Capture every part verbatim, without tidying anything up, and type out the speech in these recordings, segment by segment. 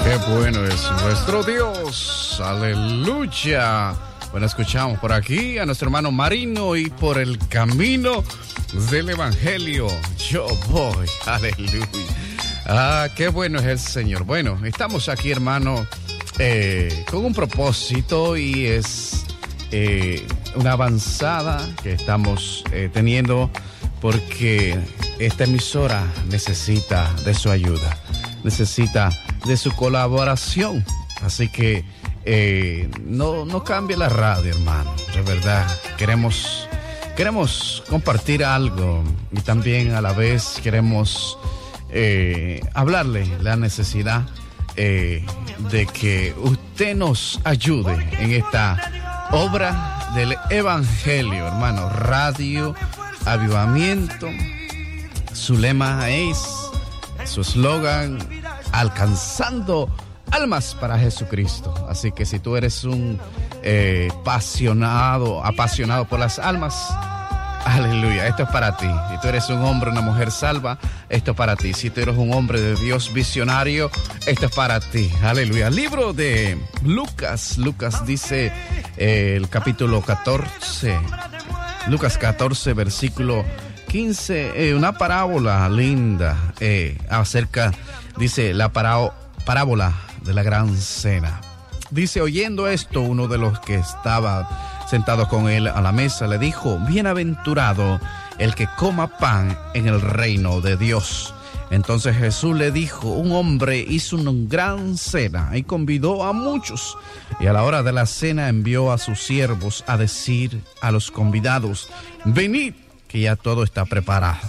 Qué bueno es nuestro Dios, aleluya. Bueno, escuchamos por aquí a nuestro hermano Marino y por el camino del Evangelio yo voy, aleluya. Ah, qué bueno es el Señor. Bueno, estamos aquí, hermano, eh, con un propósito y es eh, una avanzada que estamos eh, teniendo porque esta emisora necesita de su ayuda, necesita de su colaboración. Así que eh, no, no cambie la radio, hermano. De verdad, queremos, queremos compartir algo y también a la vez queremos eh, hablarle la necesidad eh, de que usted nos ayude en esta obra del Evangelio, hermano. Radio Avivamiento. Su lema es, su eslogan, alcanzando almas para Jesucristo. Así que si tú eres un eh, apasionado, apasionado por las almas, aleluya, esto es para ti. Si tú eres un hombre, una mujer salva, esto es para ti. Si tú eres un hombre de Dios visionario, esto es para ti. Aleluya. Libro de Lucas. Lucas dice eh, el capítulo catorce. Lucas catorce, versículo quince. Eh, una parábola linda eh, acerca, dice la pará- parábola de la gran cena. Dice, oyendo esto, uno de los que estaba sentado con él a la mesa le dijo: bienaventurado el que coma pan en el reino de Dios. Entonces Jesús le dijo: un hombre hizo una gran cena y convidó a muchos, y a la hora de la cena envió a sus siervos a decir a los convidados: venid, que ya todo está preparado.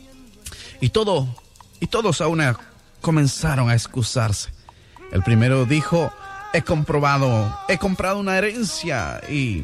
Y todo, y todos a una comenzaron a excusarse. El primero dijo: he comprobado, he comprado una herencia y,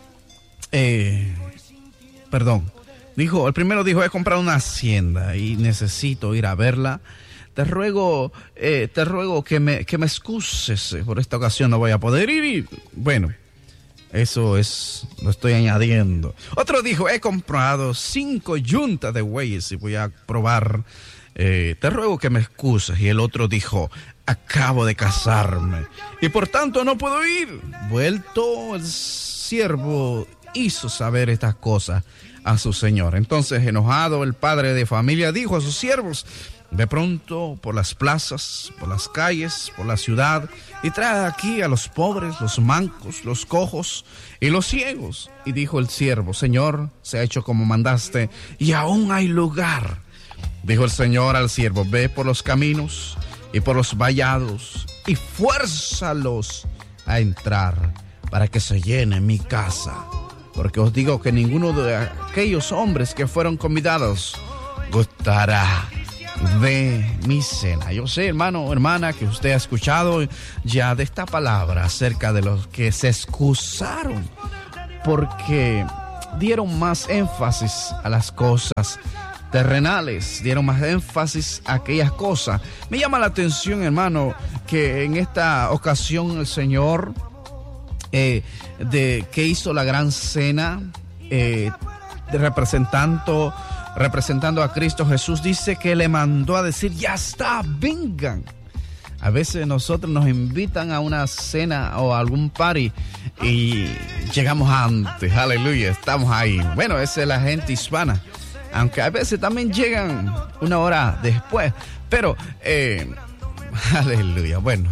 eh, perdón, dijo, el primero dijo: he comprado una hacienda y necesito ir a verla. Te ruego, eh, te ruego que me, que me excuses, por esta ocasión no voy a poder ir. Bueno, eso es, lo estoy añadiendo. Otro dijo: he comprado cinco yuntas de bueyes y voy a probar. Eh, te ruego que me excuses. Y el otro dijo: acabo de casarme y por tanto no puedo ir. Vuelto el siervo hizo saber estas cosas a su señor. Entonces, enojado, el padre de familia dijo a sus siervos: de pronto por las plazas, por las calles, por la ciudad, y trae aquí a los pobres, los mancos, los cojos y los ciegos. Y dijo el siervo: Señor, se ha hecho como mandaste y aún hay lugar. Dijo el Señor al siervo: ve por los caminos y por los vallados y fuérzalos a entrar para que se llene mi casa. Porque os digo que ninguno de aquellos hombres que fueron convidados gustará de mi cena. Yo sé, hermano o hermana, que usted ha escuchado ya de esta palabra acerca de los que se excusaron porque dieron más énfasis a las cosas terrenales, dieron más énfasis a aquellas cosas. Me llama la atención, hermano, que en esta ocasión el Señor eh, de que hizo la gran cena eh, de representando representando a Cristo Jesús, dice que le mandó a decir: ya está, vengan. A veces nosotros nos invitan a una cena o a algún party y llegamos antes, aleluya, estamos ahí. Bueno, esa es la gente hispana, aunque a veces también llegan una hora después, pero eh, aleluya, bueno.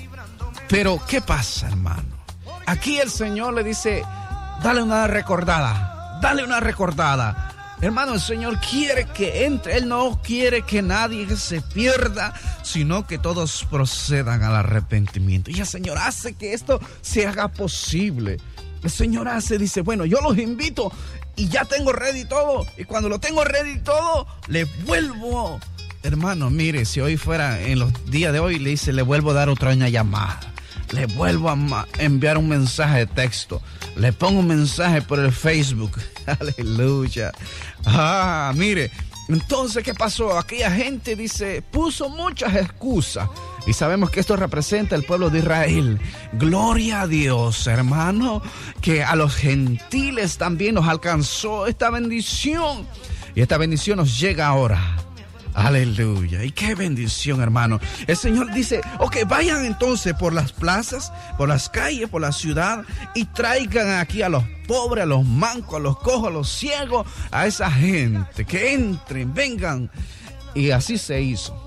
Pero ¿qué pasa, hermano? Aquí el Señor le dice: dale una recordada, dale una recordada. Hermano, el Señor quiere que entre. Él no quiere que nadie se pierda, sino que todos procedan al arrepentimiento. Y el Señor hace que esto se haga posible. El Señor hace, dice: bueno, yo los invito y ya tengo ready todo. Y cuando lo tengo ready todo, le vuelvo. Hermano, mire, si hoy fuera en los días de hoy, le dice: le vuelvo a dar otra una llamada. Le vuelvo a enviar un mensaje de texto. Le pongo un mensaje por el Facebook. Aleluya. Ah, mire. Entonces, ¿qué pasó? Aquella gente, dice, puso muchas excusas. Y sabemos que esto representa el pueblo de Israel. Gloria a Dios, hermano, que a los gentiles también nos alcanzó esta bendición. Y esta bendición nos llega ahora Aleluya. Y qué bendición, hermano. El Señor dice, ok, vayan entonces por las plazas, por las calles, por la ciudad y traigan aquí a los pobres, a los mancos, a los cojos, a los ciegos, a esa gente. Que entren, vengan. Y así se hizo.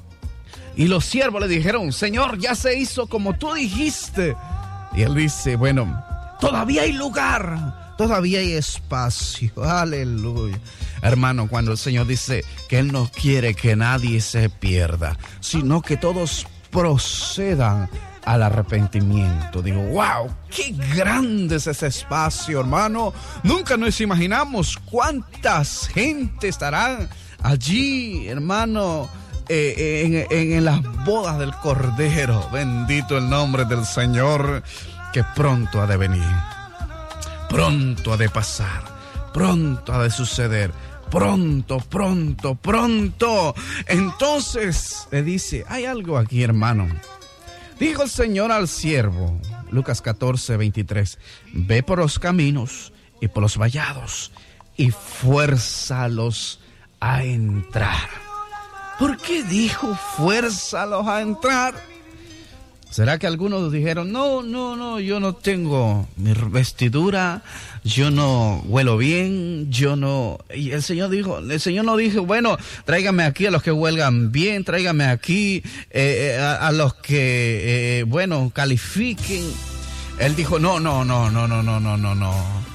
Y los siervos le dijeron, Señor, ya se hizo como tú dijiste. Y él dice, bueno, todavía hay lugar, todavía hay espacio. Aleluya. Hermano, cuando el Señor dice que Él no quiere que nadie se pierda, sino que todos procedan al arrepentimiento. Digo, wow, qué grande es ese espacio, hermano. Nunca nos imaginamos cuántas gente estarán allí, hermano, eh, en, en, en las bodas del Cordero. Bendito el nombre del Señor, que pronto ha de venir, pronto ha de pasar, pronto ha de suceder. Pronto, pronto, pronto. Entonces le dice, hay algo aquí, hermano. Dijo el Señor al siervo, Lucas catorce, veintitrés, ve por los caminos y por los vallados y fuérzalos a entrar. ¿Por qué dijo fuérzalos a entrar? ¿Será que algunos dijeron, no, no, no, yo no tengo mi vestidura, yo no huelo bien, yo no... Y el Señor dijo, el Señor no dijo, bueno, tráigame aquí a los que huelgan bien, tráigame aquí eh, a, a los que, eh, bueno, califiquen. Él dijo, no, no, no, no, no, no, no, no, no.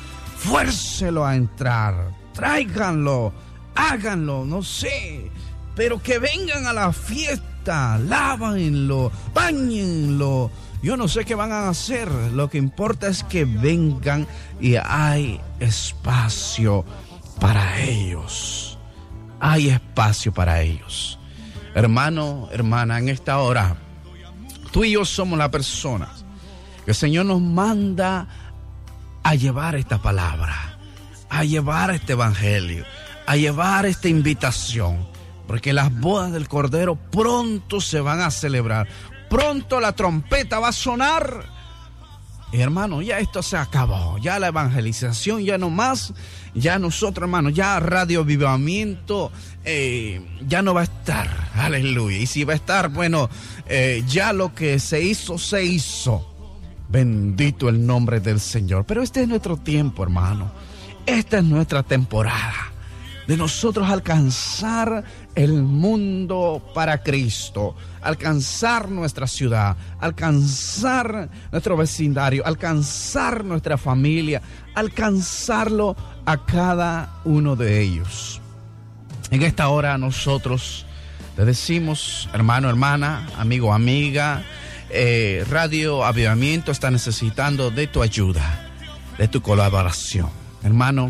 Fuércelo a entrar, tráiganlo, háganlo, no sé, pero que vengan a la fiesta. Lávenlo, báñenlo. Yo no sé qué van a hacer. Lo que importa es que vengan y hay espacio para ellos. Hay espacio para ellos. Hermano, hermana, en esta hora, tú y yo somos las personas que el Señor nos manda a llevar esta palabra, a llevar este evangelio, a llevar esta invitación. Porque las bodas del Cordero pronto se van a celebrar. Pronto la trompeta va a sonar. Y hermano, ya esto se acabó. Ya la evangelización, ya no más. Ya nosotros, hermano, ya Radio Avivamiento eh, ya no va a estar. Aleluya. Y si va a estar, bueno, eh, ya lo que se hizo, se hizo. Bendito el nombre del Señor. Pero este es nuestro tiempo, hermano. Esta es nuestra temporada de nosotros alcanzar el mundo para Cristo, alcanzar nuestra ciudad, alcanzar nuestro vecindario, alcanzar nuestra familia, alcanzarlo a cada uno de ellos. En esta hora nosotros te decimos, hermano, hermana, amigo, amiga, eh, Radio Avivamiento está necesitando de tu ayuda, de tu colaboración. Hermano,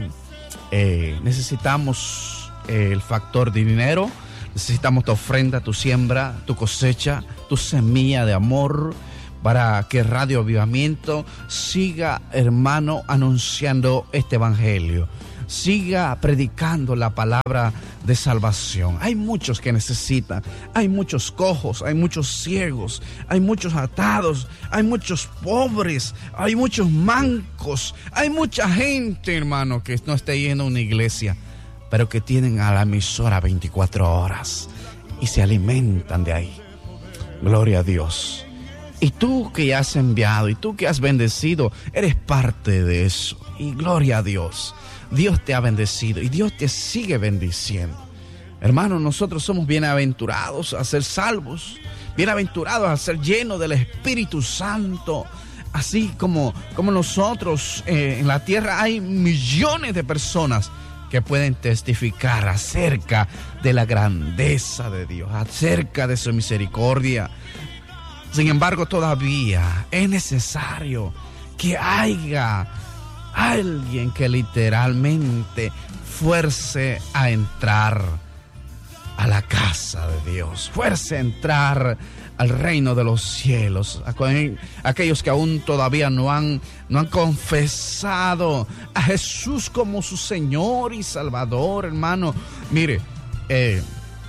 Eh, necesitamos eh, el factor de dinero, necesitamos tu ofrenda, tu siembra, tu cosecha, tu semilla de amor para que Radio Avivamiento siga, hermano, anunciando este evangelio, siga predicando la palabra de salvación. Hay muchos que necesitan, hay muchos cojos, hay muchos ciegos, hay muchos atados, hay muchos pobres, hay muchos mancos, hay mucha gente, hermano, que no está yendo a una iglesia, pero que tienen a la emisora veinticuatro horas y se alimentan de ahí. Gloria a Dios. Y tú que has enviado, y tú que has bendecido, eres parte de eso. Y gloria a Dios. Dios te ha bendecido y Dios te sigue bendiciendo. Hermanos, nosotros somos bienaventurados a ser salvos, bienaventurados a ser llenos del Espíritu Santo. Así como, como nosotros eh, en la tierra hay millones de personas que pueden testificar acerca de la grandeza de Dios, acerca de su misericordia. Sin embargo, todavía es necesario que haya alguien que literalmente fuerce a entrar a la casa de Dios, fuerce a entrar al reino de los cielos. Aquellos que aún todavía no han, no han confesado a Jesús como su Señor y Salvador, hermano. Mire, eh,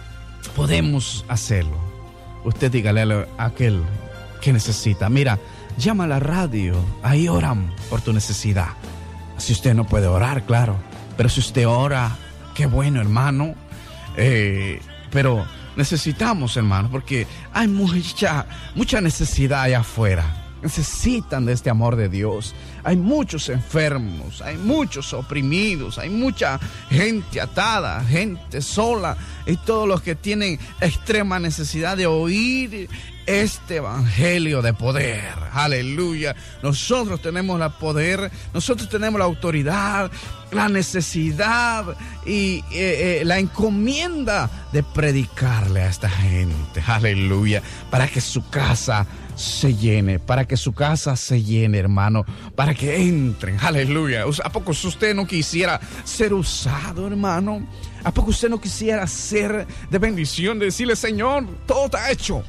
podemos hacerlo. Usted dígale a aquel que necesita, mira, llama a la radio, ahí oran por tu necesidad. Si usted no puede orar, claro, pero si usted ora, qué bueno, hermano. Eh, pero necesitamos, hermano, porque hay mucha, mucha necesidad allá afuera. Necesitan de este amor de Dios. Hay muchos enfermos, hay muchos oprimidos, hay mucha gente atada, gente sola y todos los que tienen extrema necesidad de oír este evangelio de poder. Aleluya. Nosotros tenemos el poder, nosotros tenemos la autoridad, la necesidad y eh, eh, la encomienda de predicarle a esta gente. Aleluya. Para que su casa se llene, para que su casa se llene, hermano, para que entren. Aleluya. ¿A poco usted no quisiera ser usado, hermano? ¿A poco usted no quisiera ser de bendición, de decirle, Señor, todo está hecho?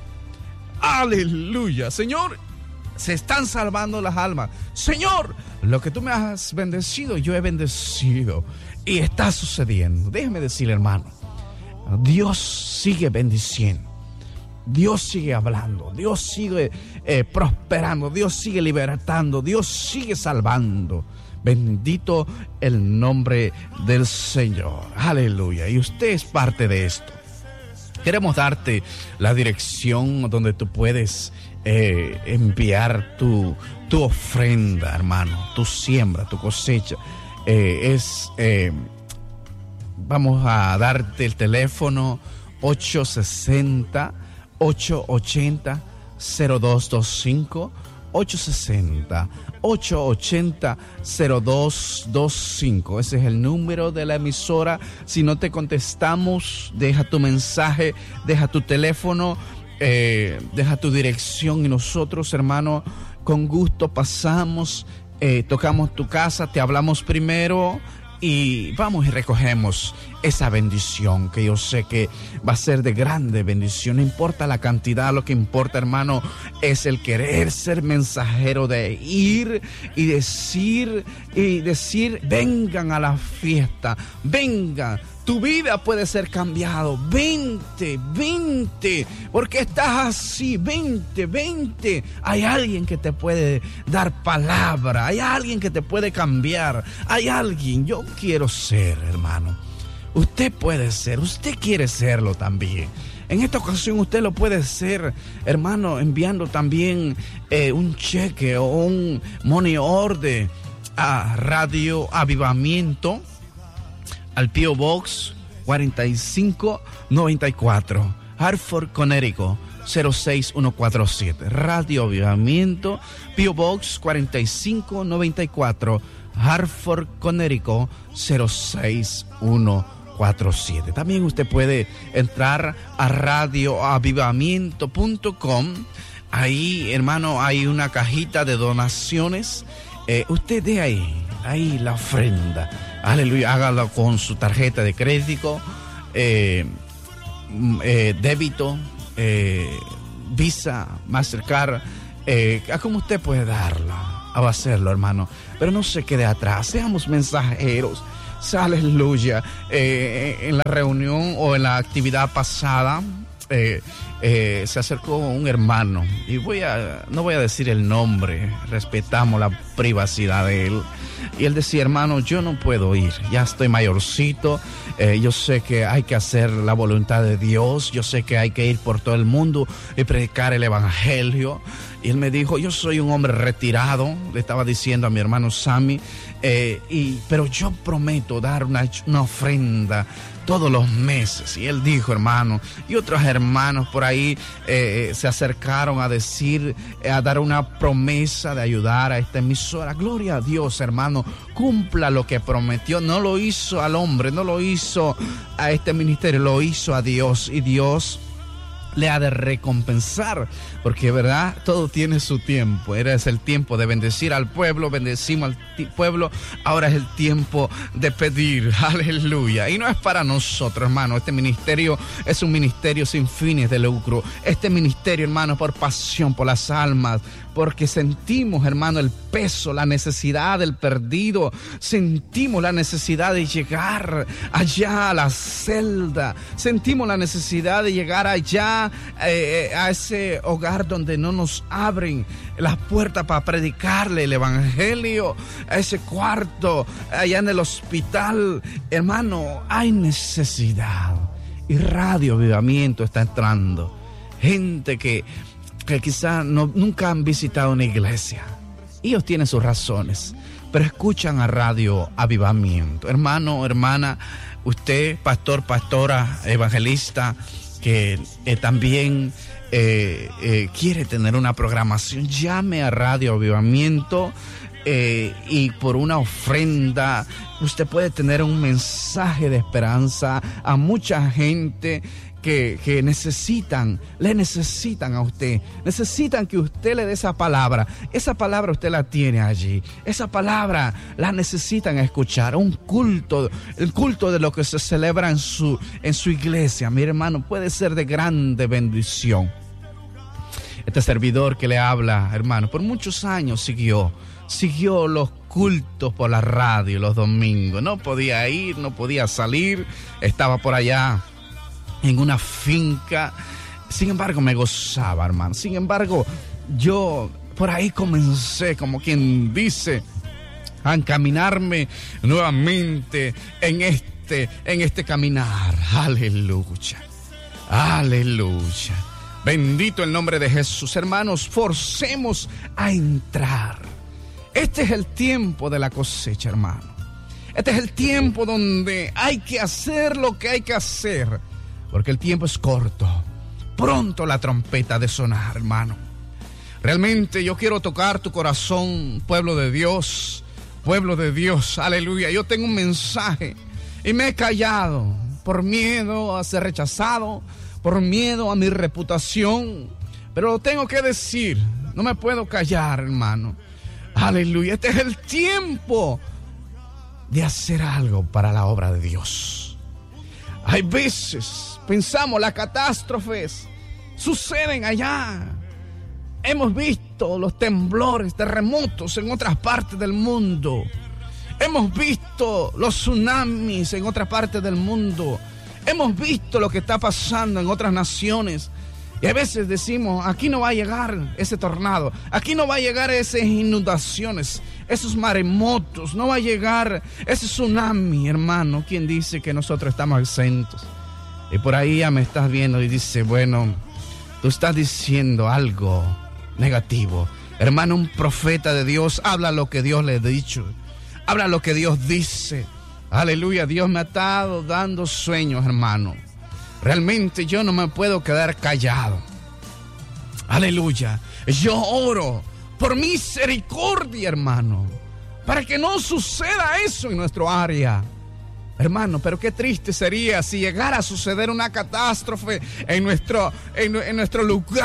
Aleluya. Señor, se están salvando las almas. Señor, lo que tú me has bendecido, yo he bendecido. Y está sucediendo. Déjeme decirle, hermano, Dios sigue bendiciendo. Dios sigue hablando, Dios sigue eh, prosperando, Dios sigue libertando, Dios sigue salvando. Bendito el nombre del Señor. Aleluya. Y usted es parte de esto. Queremos darte la dirección donde tú puedes eh, enviar tu, tu ofrenda, hermano, tu siembra, tu cosecha. Eh, es, eh, vamos a darte el teléfono ocho sesenta, ocho ochenta, cero dos veinticinco, ocho sesenta, ocho ochenta, cero dos veinticinco. Ese es el número de la emisora. Si no te contestamos, deja tu mensaje, deja tu teléfono, eh, deja tu dirección y nosotros, hermano, con gusto pasamos, eh, tocamos tu casa, te hablamos primero y vamos y recogemos esa bendición que yo sé que va a ser de grande bendición. No importa la cantidad, lo que importa, hermano, es el querer ser mensajero de ir y decir y decir, vengan a la fiesta, vengan. Tu vida puede ser cambiado. Vente, vente, porque estás así. Vente, vente. Hay alguien que te puede dar palabra. Hay alguien que te puede cambiar. Hay alguien. Yo quiero ser, hermano. Usted puede ser. Usted quiere serlo también. En esta ocasión usted lo puede ser, hermano, enviando también eh, un cheque o un money order a Radio Avivamiento, al P O Box cuarenta y cinco noventa y cuatro, Hartford, Connecticut cero seis uno cuatro siete. Radio Avivamiento, P O Box cuarenta y cinco noventa y cuatro, Hartford, Connecticut cero seis uno cuatro siete. También usted puede entrar a radio avivamiento punto com. Ahí, hermano, hay una cajita de donaciones. Eh, usted dé ahí, ahí la ofrenda. Aleluya, hágalo con su tarjeta de crédito, eh, eh, débito, eh, Visa, Mastercard, eh, como usted puede darla, a hacerlo, hermano. Pero no se quede atrás, seamos mensajeros. Aleluya. Eh, en la reunión o en la actividad pasada, eh, eh, se acercó un hermano, y voy a, no voy a decir el nombre, respetamos la privacidad de él. Y él decía, hermano, yo no puedo ir, ya estoy mayorcito, eh, yo sé que hay que hacer la voluntad de Dios, yo sé que hay que ir por todo el mundo y predicar el evangelio. Y él me dijo, yo soy un hombre retirado, le estaba diciendo a mi hermano Sammy, eh, y, pero yo prometo dar una, una ofrenda todos los meses. Y él dijo, hermano, y otros hermanos por ahí eh, se acercaron a decir, eh, a dar una promesa de ayudar a esta emisora. Gloria a Dios, hermano, cumpla lo que prometió. No lo hizo al hombre, no lo hizo a este ministerio, lo hizo a Dios, y Dios le ha de recompensar, porque verdad, todo tiene su tiempo. Era es el tiempo de bendecir al pueblo, bendecimos al pueblo, ahora es el tiempo de pedir, aleluya. Y no es para nosotros, hermano, este ministerio es un ministerio sin fines de lucro. Este ministerio, hermano, por pasión, por las almas, porque sentimos, hermano, el peso, la necesidad del perdido, sentimos la necesidad de llegar allá a la celda, sentimos la necesidad de llegar allá eh, a ese hogar donde no nos abren las puertas para predicarle el evangelio, a ese cuarto allá en el hospital. Hermano, hay necesidad. y Radio Avivamiento está entrando. Gente que, que quizás no, nunca han visitado una iglesia. Ellos tienen sus razones, pero escuchan a Radio Avivamiento. Hermano, hermana, usted, pastor, pastora, evangelista, que eh, también eh, eh, quiere tener una programación, llame a Radio Avivamiento. Eh, y por una ofrenda usted puede tener un mensaje de esperanza a mucha gente que, que necesitan, le necesitan a usted, necesitan que usted le dé esa palabra. Esa palabra usted la tiene allí, esa palabra la necesitan escuchar. Un culto, el culto de lo que se celebra en su, en su iglesia, mi hermano, puede ser de grande bendición. Este servidor que le habla, hermano, por muchos años siguió Siguió los cultos por la radio los domingos. No podía ir, no podía salir. Estaba por allá en una finca. Sin embargo, me gozaba, hermano. Sin embargo, yo por ahí comencé, como quien dice, a encaminarme nuevamente en este, en este caminar. Aleluya. Aleluya. Bendito el nombre de Jesús. Hermanos, forcemos a entrar. Este es el tiempo de la cosecha, hermano. Este es el tiempo donde hay que hacer lo que hay que hacer, porque el tiempo es corto. Pronto la trompeta ha de sonar, hermano. Realmente yo quiero tocar tu corazón, pueblo de Dios, pueblo de Dios, aleluya. Yo tengo un mensaje y me he callado por miedo a ser rechazado, por miedo a mi reputación, pero lo tengo que decir, no me puedo callar, hermano. Aleluya, este es el tiempo de hacer algo para la obra de Dios. Hay veces pensamos las catástrofes suceden allá. Hemos visto los temblores, terremotos en otras partes del mundo. Hemos visto los tsunamis en otras partes del mundo. Hemos visto lo que está pasando en otras naciones. Y a veces decimos, aquí no va a llegar ese tornado, aquí no va a llegar esas inundaciones, esos maremotos, no va a llegar ese tsunami, hermano. ¿Quién dice que nosotros estamos exentos? Y por ahí ya me estás viendo y dice, bueno, tú estás diciendo algo negativo. Hermano, un profeta de Dios habla lo que Dios le ha dicho, habla lo que Dios dice. Aleluya, Dios me ha estado dando sueños, hermano. Realmente yo no me puedo quedar callado. Aleluya. Yo oro por misericordia, hermano, para que no suceda eso en nuestro área. Hermano, pero qué triste sería si llegara a suceder una catástrofe en nuestro, en, en nuestro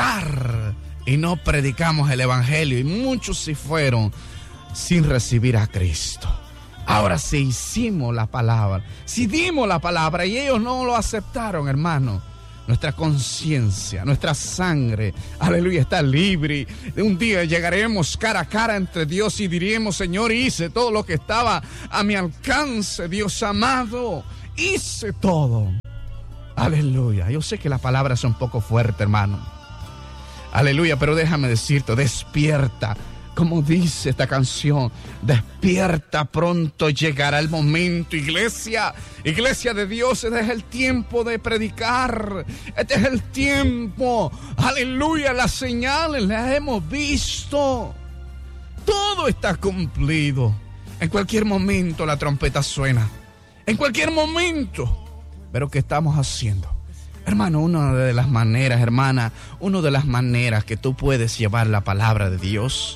lugar y no predicamos el evangelio. Y muchos se fueron sin recibir a Cristo. Ahora si hicimos la palabra, si dimos la palabra y ellos no lo aceptaron, hermano, nuestra conciencia, nuestra sangre, aleluya, está libre. De un día llegaremos cara a cara entre Dios y diremos, Señor, hice todo lo que estaba a mi alcance, Dios amado, hice todo. Aleluya. Yo sé que las palabras son un poco fuertes, hermano. Aleluya, pero déjame decirte, despierta. Como dice esta canción, despierta, pronto llegará el momento. Iglesia, iglesia de Dios, este es el tiempo de predicar. Este es el tiempo, aleluya, las señales las hemos visto. Todo está cumplido. En cualquier momento la trompeta suena. En cualquier momento. Pero ¿qué estamos haciendo? Hermano, una de las maneras, hermana, una de las maneras que tú puedes llevar la palabra de Dios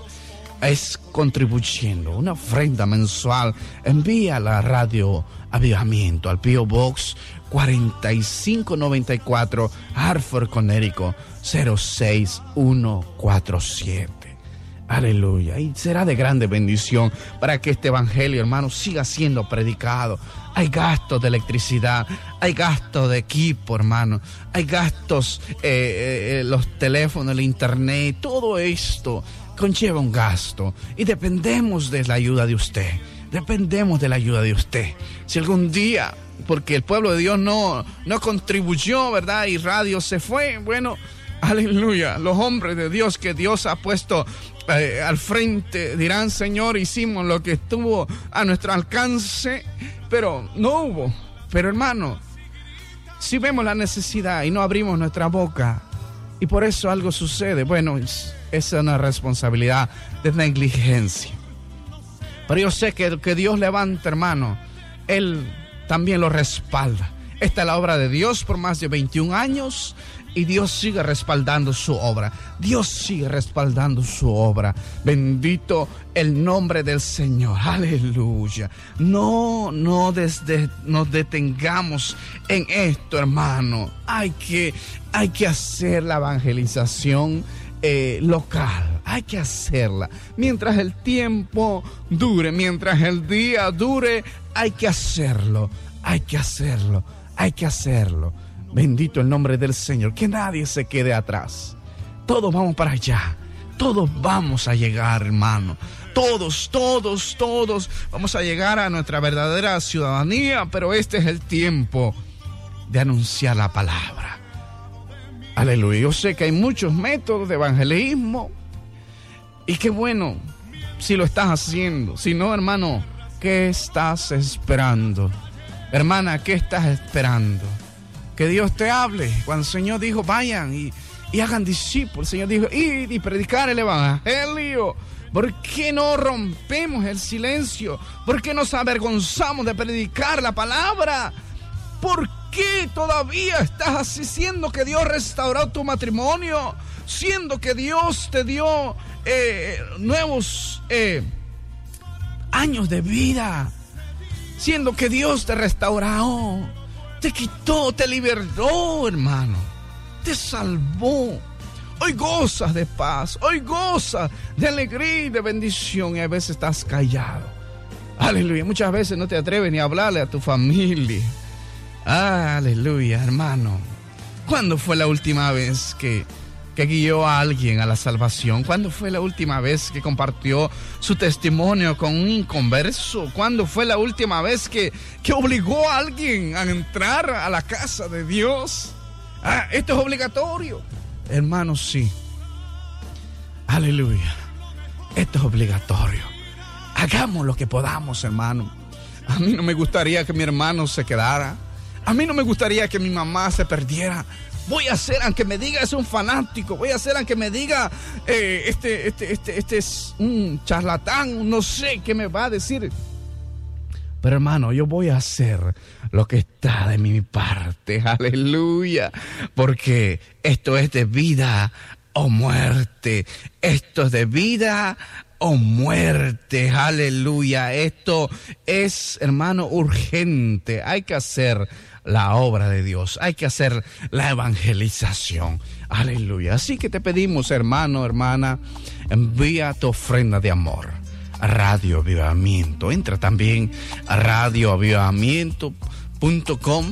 es contribuyendo una ofrenda mensual. Envía a la Radio Avivamiento al P O Box cuarenta y cinco noventa y cuatro, Hartford, Connecticut cero seis uno cuatro siete. Aleluya. Y será de grande bendición para que este evangelio, hermano, siga siendo predicado. Hay gastos de electricidad, hay gastos de equipo, hermano, hay gastos, eh, eh, los teléfonos, el internet, todo esto conlleva un gasto y dependemos de la ayuda de usted, dependemos de la ayuda de usted. Si algún día, porque el pueblo de Dios no, no contribuyó, ¿verdad? Y radio se fue, bueno, aleluya, los hombres de Dios que Dios ha puesto eh, al frente dirán, Señor, hicimos lo que estuvo a nuestro alcance, pero no hubo. Pero hermano, si vemos la necesidad y no abrimos nuestra boca, y por eso algo sucede, bueno, esa es una responsabilidad de negligencia. Pero yo sé que, que Dios levanta, hermano, Él también lo respalda. Esta es la obra de Dios por más de veintiún años y Dios sigue respaldando su obra. Dios sigue respaldando su obra. Bendito el nombre del Señor. Aleluya. No, no desde, nos detengamos en esto, hermano. Hay que, hay que hacer la evangelización eh, local. Hay que hacerla. Mientras el tiempo dure, mientras el día dure, hay que hacerlo. Hay que hacerlo. Hay que hacerlo. Bendito el nombre del Señor. Que nadie se quede atrás. Todos vamos para allá. Todos vamos a llegar, hermano. Todos, todos, todos vamos a llegar a nuestra verdadera ciudadanía. Pero este es el tiempo de anunciar la palabra. Aleluya. Yo sé que hay muchos métodos de evangelismo. Y qué bueno si lo estás haciendo. Si no, hermano, ¿qué estás esperando? Hermana, ¿qué estás esperando? Que Dios te hable. Cuando el Señor dijo, vayan y, y hagan discípulos, el Señor dijo, id y predicar el evangelio. ¿Por qué no rompemos el silencio? ¿Por qué nos avergonzamos de predicar la palabra? ¿Por qué todavía estás diciendo que Dios restauró tu matrimonio? Siendo que Dios te dio eh, nuevos eh, años de vida. Siendo que Dios te restauró, te quitó, te liberó, hermano, te salvó. Hoy gozas de paz, hoy gozas de alegría y de bendición y a veces estás callado. Aleluya, muchas veces no te atreves ni a hablarle a tu familia. Aleluya, hermano. ¿Cuándo fue la última vez que... que guió a alguien a la salvación? ¿Cuándo fue la última vez que compartió su testimonio con un inconverso? ¿Cuándo fue la última vez que, que obligó a alguien a entrar a la casa de Dios? Ah, esto es obligatorio. Hermanos, sí. Aleluya. Esto es obligatorio. Hagamos lo que podamos, hermano. A mí no me gustaría que mi hermano se quedara. A mí no me gustaría que mi mamá se perdiera. Voy a hacer, aunque me diga es un fanático, voy a hacer, aunque me diga eh, este, este, este, este es un charlatán, no sé qué me va a decir. Pero hermano, yo voy a hacer lo que está de mi parte, aleluya, porque esto es de vida o muerte, esto es de vida o muerte, aleluya, esto es, hermano, urgente, hay que hacer la obra de Dios, hay que hacer la evangelización, aleluya. Así que te pedimos, hermano, hermana, envía tu ofrenda de amor a Radio Avivamiento. Entra también a radio avivamiento punto com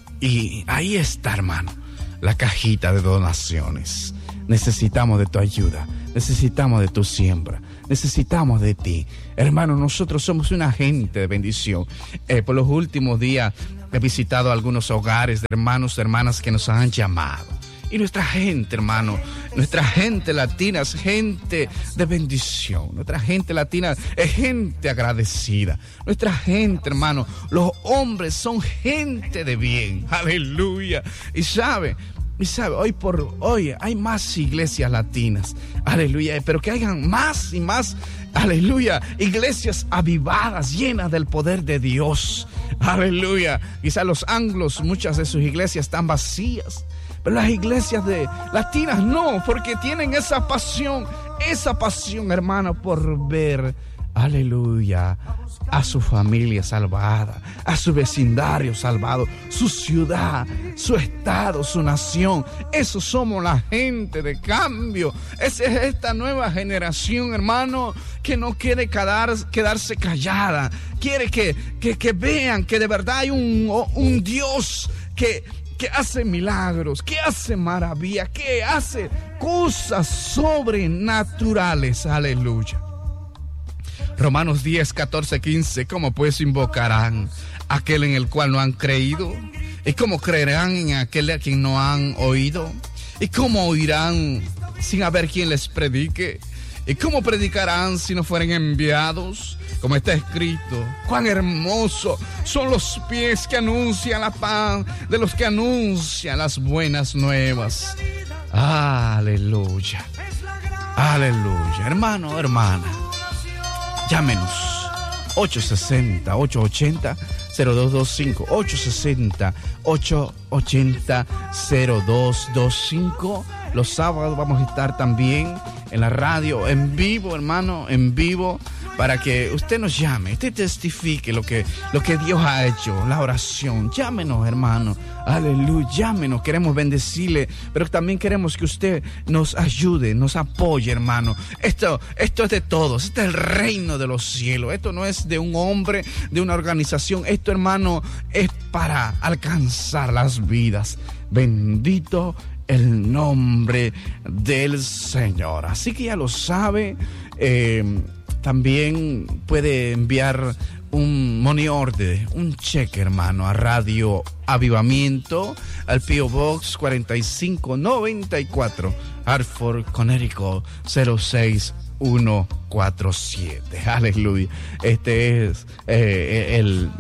y ahí está, hermano, la cajita de donaciones. Necesitamos de tu ayuda, necesitamos de tu siembra, necesitamos de ti. Hermano, nosotros somos una gente de bendición. Eh, por los últimos días he visitado algunos hogares de hermanos y hermanas que nos han llamado. Y nuestra gente, hermano, nuestra gente latina es gente de bendición. Nuestra gente latina es gente agradecida. Nuestra gente, hermano, los hombres son gente de bien. Aleluya. Y sabe, y sabe, hoy por hoy hay más iglesias latinas. Aleluya. Pero que hayan más y más, aleluya, iglesias avivadas, llenas del poder de Dios. Aleluya. Quizá los anglos, muchas de sus iglesias están vacías. Pero las iglesias de latinas no, porque tienen esa pasión, esa pasión, hermano, por ver, aleluya, a su familia salvada, a su vecindario salvado, su ciudad, su estado, su nación. Eso somos la gente de cambio. Esa es esta nueva generación, hermano, que no quiere quedar, quedarse callada. Quiere que, que, que vean que de verdad hay un, un Dios que... que hace milagros, que hace maravillas, que hace cosas sobrenaturales. Aleluya. Romanos diez, catorce, quince. ¿Cómo pues invocarán a aquel en el cual no han creído? ¿Y cómo creerán en aquel a quien no han oído? ¿Y cómo oirán sin haber quien les predique? ¿Y cómo predicarán si no fueren enviados? como está escrito, cuán hermoso son los pies que anuncian la paz de los que anuncian las buenas nuevas. Aleluya, aleluya. Hermano, hermana, llámenos ocho sesenta, ocho ochenta, cero dos dos cinco, ocho sesenta, ocho ochenta, cero dos dos cinco. Los sábados vamos a estar también en la radio, en vivo, hermano, en vivo, para que usted nos llame, usted testifique lo que, lo que Dios ha hecho, la oración. Llámenos, hermano, aleluya, llámenos, queremos bendecirle, pero también queremos que usted nos ayude, nos apoye, hermano. Esto, esto es de todos, este es el reino de los cielos, esto no es de un hombre, de una organización, esto, hermano, es para alcanzar las vidas. Bendito el nombre del Señor. Así que ya lo sabe. eh, También puede enviar un money order, un cheque, hermano, a Radio Avivamiento, al P O Box cuarenta y cinco noventa y cuatro, Hartford, Connecticut, cero seis uno cuatro siete. Aleluya. Este es eh, el...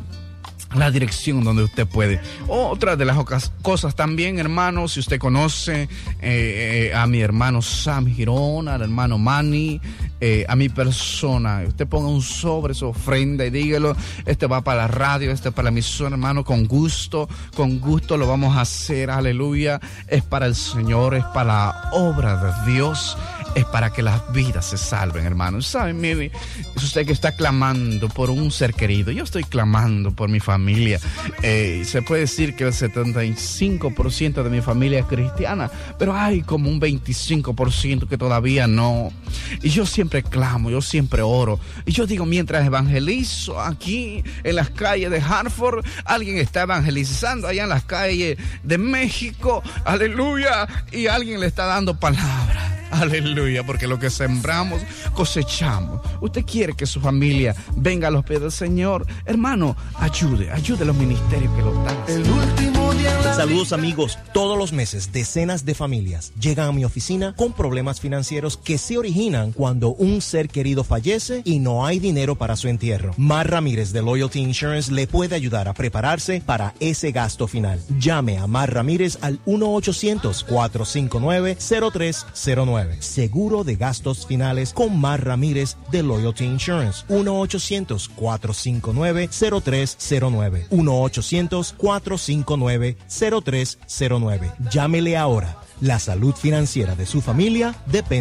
la dirección donde usted puede. Otra de las cosas también, hermano, si usted conoce eh, eh, a mi hermano Sam Girona, al hermano Manny, eh, a mi persona, usted ponga un sobre, su ofrenda y dígalo, este va para la radio, este para la emisora, hermano, con gusto, con gusto lo vamos a hacer, aleluya. Es para el Señor, es para la obra de Dios, es para que las vidas se salven, hermano. ¿Saben? Mire, es usted que está clamando por un ser querido. Yo estoy clamando por mi familia. Eh, se puede decir que el setenta y cinco por ciento de mi familia es cristiana, pero hay como un veinticinco por ciento que todavía no. Y yo siempre clamo, yo siempre oro. Y yo digo, mientras evangelizo aquí en las calles de Hartford, alguien está evangelizando allá en las calles de México. Aleluya. Y alguien le está dando palabra. Aleluya, porque lo que sembramos, cosechamos. Usted quiere que su familia venga a los pies del Señor. Hermano, ayude, ayude a los ministerios que lo están haciendo. El último día en la Saludos, amigos. Todos los meses decenas de familias llegan a mi oficina con problemas financieros que se originan cuando un ser querido fallece y no hay dinero para su entierro. Mar Ramírez de Loyalty Insurance le puede ayudar a prepararse para ese gasto final. Llame a Mar Ramírez al uno ochocientos, cuatro cinco nueve, cero tres cero nueve. Seguro de gastos finales con Mar Ramírez de Loyalty Insurance. uno ochocientos, cuatro cinco nueve, cero tres cero nueve. uno ochocientos, cuatro cinco nueve, cero tres cero nueve. Llámele ahora. La salud financiera de su familia depende